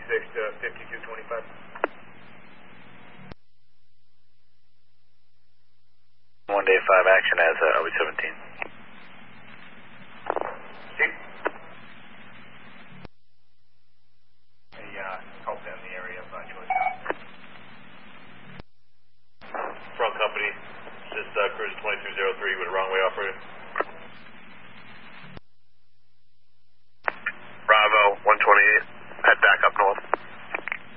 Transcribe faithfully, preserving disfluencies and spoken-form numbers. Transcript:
six to fifty-two twenty-five. one day five action as uh, O seventeen.